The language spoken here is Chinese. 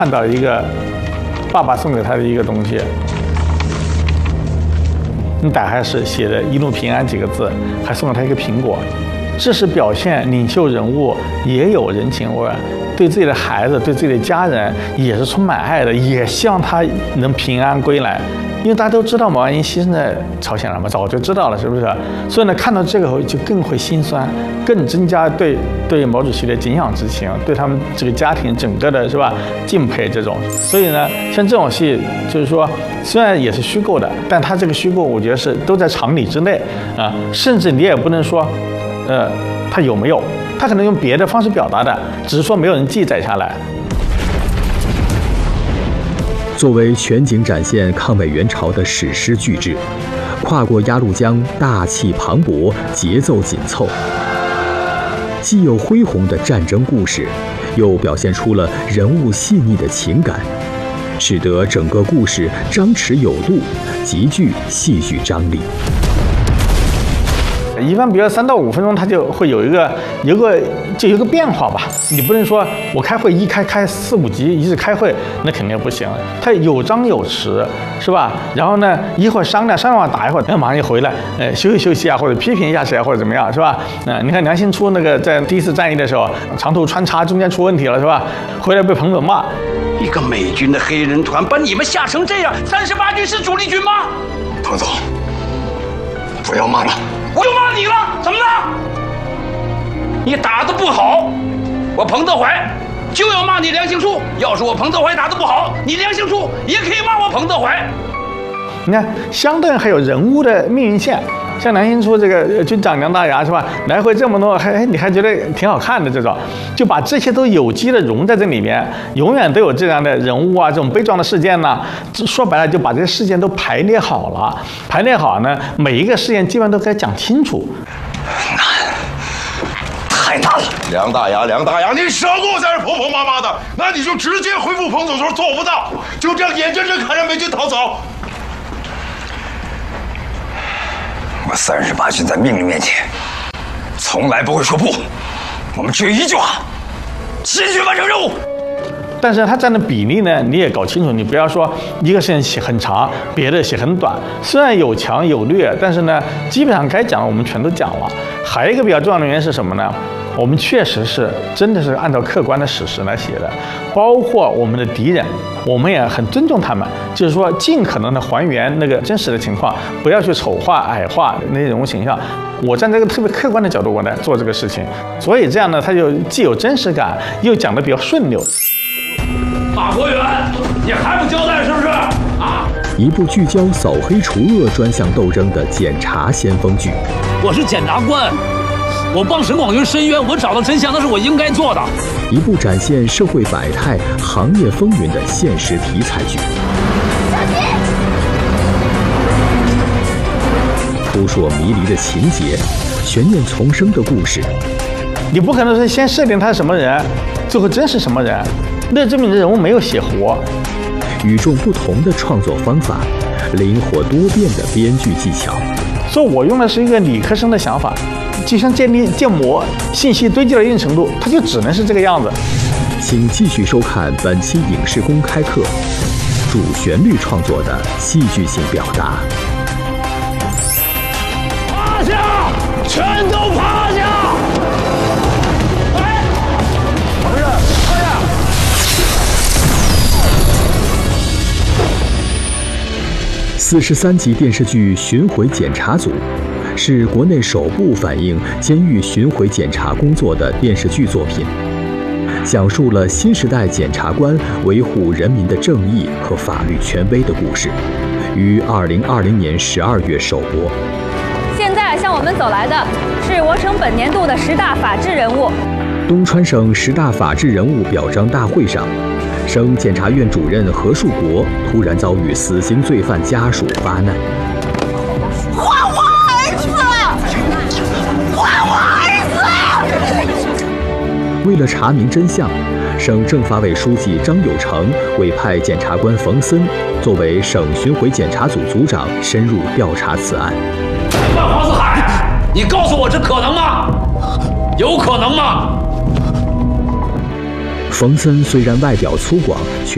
看到一个爸爸送给他的一个东西，你打开是写的“一路平安”几个字，还送了他一个苹果。这是表现领袖人物也有人情味，对自己的孩子、对自己的家人也是充满爱的，也希望他能平安归来。因为大家都知道毛岸英牺牲在朝鲜了嘛，早就知道了，是不是？所以呢，看到这个后就更会心酸，更增加对毛主席的敬仰之情，对他们这个家庭整个的是吧敬佩这种。所以呢，像这种戏，就是说虽然也是虚构的，但他这个虚构，我觉得是都在常理之内啊，甚至你也不能说，他有没有，他可能用别的方式表达的，只是说没有人记载下来。 作为全景展现抗美援朝的史诗巨制，跨过鸭绿江，大气磅礴，节奏紧凑，既有恢宏的战争故事，又表现出了人物细腻的情感，使得整个故事张弛有度，极具戏剧张力。 一般比如3到5分钟，它就会有一个变化吧。你不能说我开会开4、5集，一直开会，那肯定不行。它有张有弛，是吧？然后呢，一会儿商量完打一会儿，马上就回来，休息啊，或者批评一下谁啊，或者怎么样，是吧？你看梁兴初那个在第1次战役的时候，长途穿插中间出问题了，是吧？回来被彭总骂， 一个美军的黑人团把你们吓成这样，38军是主力军吗？ 彭总，不要骂了。 我又骂你了，怎么了？你打得不好，我彭德怀就要骂你梁兴初。要是我彭德怀打得不好，你梁兴初也可以骂我彭德怀。 你看，相对还有人物的命运线，像梁兴初这个军长梁大牙是吧？来回这么多，你还觉得挺好看的这种，就把这些都有机的融在这里面，永远都有这样的人物啊，这种悲壮的事件呢。说白了，就把这些事件都排列好了，排列好呢，每一个事件基本上都该讲清楚。 太难了，梁大牙，你少给我在这婆婆妈妈的，那你就直接回复彭总说做不到，就这样眼睁睁看着美军逃走。我38军在命令面前，从来不会说不，我们只有一句话：坚决完成任务。 但是它占的比例呢，你也搞清楚，你不要说一个事情写很长，别的写很短。虽然有强有劣，但是呢，基本上该讲的我们全都讲了。还有一个比较重要的原因是什么呢？我们确实是真的是按照客观的史实来写的，包括我们的敌人，我们也很尊重他们，就是说尽可能的还原那个真实的情况，不要去丑化、矮化那些人物形象。我站在一个特别客观的角度，我来做这个事情，所以这样呢，它就既有真实感，又讲得比较顺溜。 马国元，你还不交代是不是？啊！ 一部聚焦扫黑除恶专项斗争的检察先锋剧。 我是检察官。我帮沈广云申冤，我找到真相，那是我应该做的。 一部展现社会百态、行业风云的现实题材剧。扑朔迷离的情节，悬念丛生的故事。 你不可能是先设定他是什么人，最后真是什么人，那证明这人物没有写活。 与众不同的创作方法，灵活多变的编剧技巧。 所以我用的是一个理科生的想法，就像建模，信息堆积到一定程度，它就只能是这个样子。 请继续收看本期影视公开课，主旋律创作的戏剧性表达。 趴下，全都趴下！哎，不是，趴下 ！43集电视剧《巡回检查组》是国内首部反映监狱巡回检查工作的电视剧作品，讲述了新时代检察官维护人民的正义和法律权威的故事，于2020年12月首播。 现在向我们走来的是我省本年度的10大法治人物。 东川省10大法治人物表彰大会上，省检察院主任何树国突然遭遇死刑罪犯家属发难。 还我儿子！还我儿子！为了查明真相，省政法委书记张友成委派检察官冯森作为省巡回检查组组长，深入调查此案。 万黄四海，你告诉我这可能吗？有可能吗？ 冯森虽然外表粗犷，却